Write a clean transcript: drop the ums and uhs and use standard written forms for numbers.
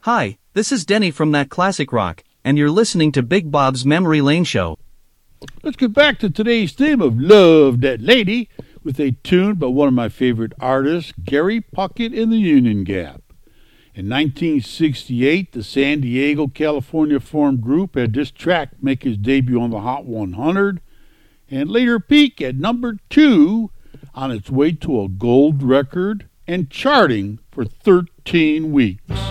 Hi, this is Denny from That Classic Rock, and you're listening to Big Bob's Memory Lane Show. Let's get back to today's theme of Love That Lady with a tune by one of my favorite artists, Gary Puckett and the Union Gap. In 1968, the San Diego, California formed group had this track make his debut on the Hot 100 and later peak at number 2 on its way to a gold record and charting for 13 weeks.